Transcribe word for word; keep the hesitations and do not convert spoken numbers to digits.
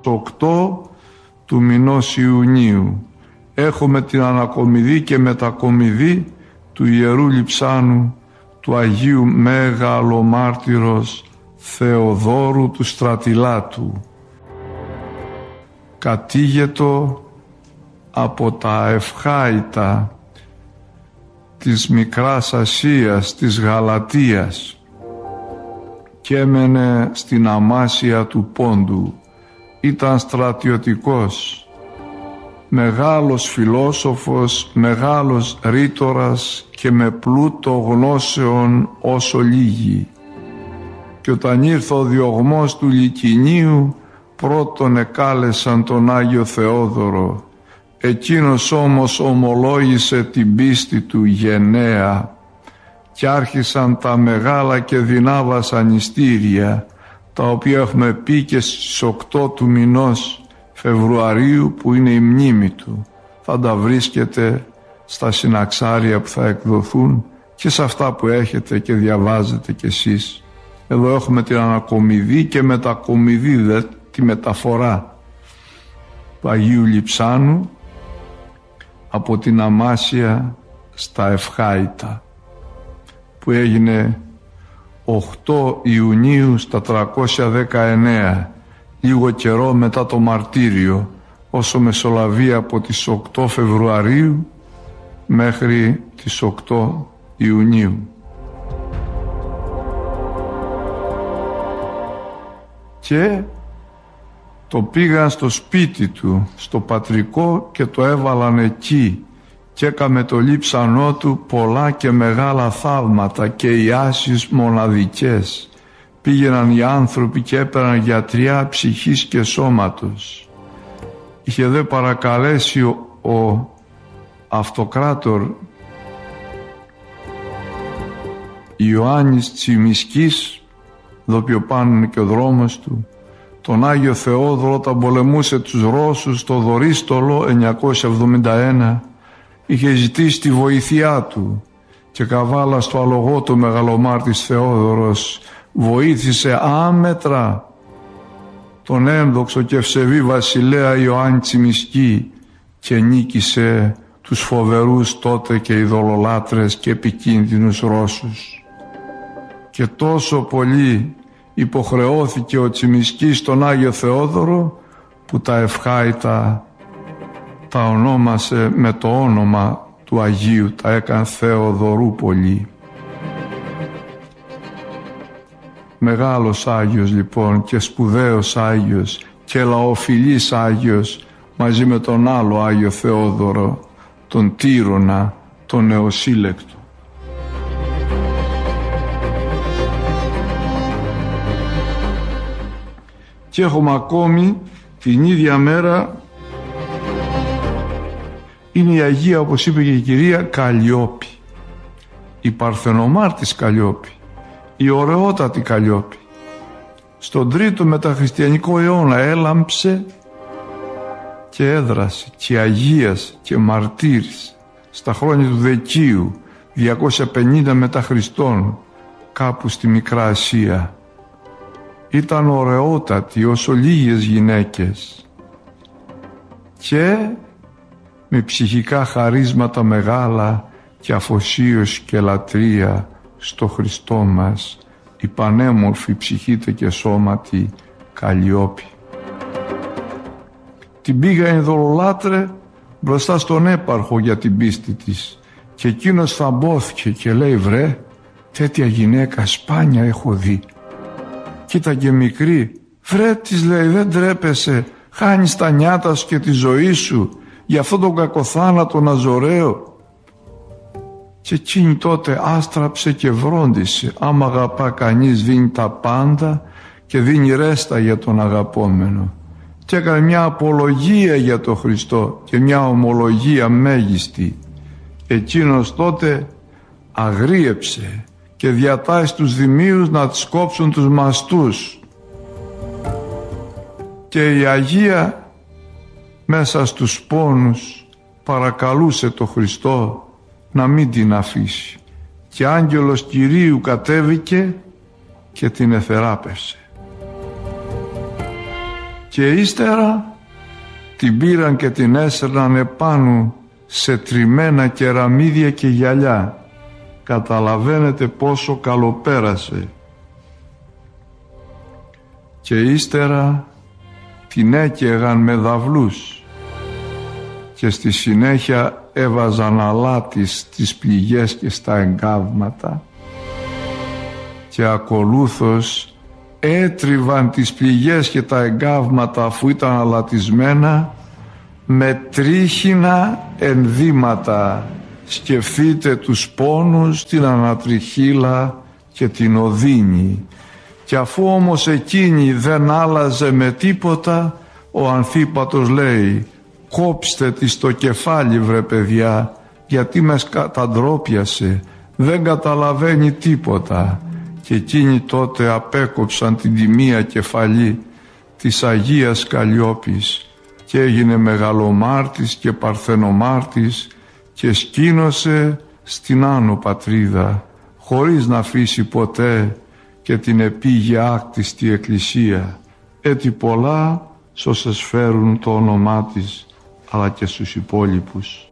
οκτώ του μηνός Ιουνίου. Έχουμε την ανακομιδή και μετακομιδή του Ιερού Λειψάνου του Αγίου Μέγαλομάρτυρος Θεοδόρου του Στρατιλάτου. Κατήγετο από τα ευχάητα της Μικράς Ασίας, της Γαλατίας, και έμενε στην Αμάσια του Πόντου. Ήταν στρατιωτικός, μεγάλος φιλόσοφος, μεγάλος ρήτορας και με πλούτο γνώσεων όσο λίγοι. Και όταν ήρθε ο διωγμός του Λυκεινίου, πρώτον εκάλεσαν τον Άγιο Θεόδωρο. Εκείνος όμως ομολόγησε την πίστη του γενναία και άρχισαν τα μεγάλα και δεινά βασανιστήρια, τα οποία έχουμε πει και στις οκτώ του μηνός Φεβρουαρίου, που είναι η μνήμη του. Θα τα βρίσκετε στα συναξάρια που θα εκδοθούν και σε αυτά που έχετε και διαβάζετε κι εσείς. Εδώ έχουμε την ανακομιδή και μετακομιδή, δε, τη μεταφορά του Αγίου Λειψάνου από την Αμάσια στα Ευχάητα, που έγινε οκτώ Ιουνίου στα τριακόσια δεκαεννέα, λίγο καιρό μετά το μαρτύριο, όσο μεσολαβεί από τις οκτώ Φεβρουαρίου μέχρι τις οκτώ Ιουνίου. Και το πήγαν στο σπίτι του, στο πατρικό, και το έβαλαν εκεί και έκαμε το λείψανό του πολλά και μεγάλα θαύματα και ιάσεις μοναδικές. Πήγαιναν οι άνθρωποι και έπαιρναν γιατριά ψυχής και σώματος. Είχε δε παρακαλέσει ο, ο αυτοκράτορ Ιωάννης Τσιμισκής, εδώ οποίο πάνω είναι και ο δρόμος του, τον Άγιο Θεόδωρο, όταν πολεμούσε τους Ρώσους στο Δωρίστολο εννιακόσια εβδομήντα ένα, είχε ζητήσει τη βοήθειά του και καβάλα στο αλογό του Μεγαλομάρτης Θεόδωρος βοήθησε άμετρα τον ένδοξο και ευσεβή βασιλέα Ιωάννη Τσιμισκή και νίκησε τους φοβερούς τότε και ειδωλολάτρες και επικίνδυνους Ρώσους. Και τόσο πολύ υποχρεώθηκε ο Τσιμισκής στον Άγιο Θεόδωρο που τα Ευχάητα τα ονόμασε με το όνομα του Αγίου, τα έκανε Θεοδωρούπολη. Μεγάλος Άγιος λοιπόν και σπουδαίος Άγιος και λαοφιλής Άγιος, μαζί με τον άλλο Άγιο Θεόδωρο, τον Τύρονα, τον Νεοσύλλεκτο. Και έχουμε ακόμη την ίδια μέρα, είναι η Αγία, όπως είπε και η κυρία, Καλλιόπη, η Παρθενομάρτης Καλλιόπη, η ωραιότατη Καλλιόπη. Στον τρίτο μεταχριστιανικό αιώνα έλαμψε και έδρασε και αγίασε και μαρτύρησε στα χρόνια του Δεκίου διακόσια πενήντα μετά Χριστόν, κάπου στη Μικρά Ασία. Ήταν ωραιότατη όσο λίγες γυναίκες και με ψυχικά χαρίσματα μεγάλα και αφοσίωση και λατρεία στο Χριστό μας, η πανέμορφη ψυχήτε και σώματι Καλλιόπη. Την πήγα ειδωλολάτρε μπροστά στον έπαρχο για την πίστη της και εκείνος θαμπόθηκε και λέει, βρε, τέτοια γυναίκα σπάνια έχω δει. Κοίτα και μικρή, βρε, της λέει, δεν τρέπεσαι, χάνεις τα νιάτα σου και τη ζωή σου για αυτόν τον κακοθάνατο Ναζωραίο. Και εκείνη τότε άστραψε και βρόντισε. Άμα αγαπά κανείς δίνει τα πάντα και δίνει ρέστα για τον αγαπόμενο. Και έκανε μια απολογία για τον Χριστό και μια ομολογία μέγιστη. Εκείνος τότε αγρίεψε και διατάσσει τους δημίους να τις κόψουν τους μαστούς. Και η Αγία μέσα στους πόνους παρακαλούσε το Χριστό να μην την αφήσει. Και άγγελος Κυρίου κατέβηκε και την εθεράπευσε. και ύστερα την πήραν και την έσερναν επάνω σε τριμμένα κεραμίδια και γυαλιά. Καταλαβαίνετε πόσο καλοπέρασε. Και ύστερα την έκαιγαν με δαυλούς και στη συνέχεια έβαζαν αλάτις στις πληγές και στα εγκάβματα και ακολούθως έτριβαν τις πληγές και τα εγκάβματα αφού ήταν αλατισμένα με τρίχινα ενδύματα. Σκεφτείτε τους πόνους, την ανατριχύλα και την οδύνη. Και αφού όμως εκείνη δεν άλλαζε με τίποτα, ο Ανθίπατος λέει «Κόψτε τη στο κεφάλι βρε παιδιά, γιατί με καταντρόπιασε, δεν καταλαβαίνει τίποτα». Και εκείνοι τότε απέκοψαν την τιμία κεφαλή της Αγίας Καλλιόπης και έγινε μεγαλομάρτης και παρθενομάρτης και σκήνωσε στην Άνω Πατρίδα χωρίς να αφήσει ποτέ και την επίγεια άκτιστη εκκλησία. Έτσι πολλά σ' όσες φέρουν το όνομά της αλλά και στους υπόλοιπους.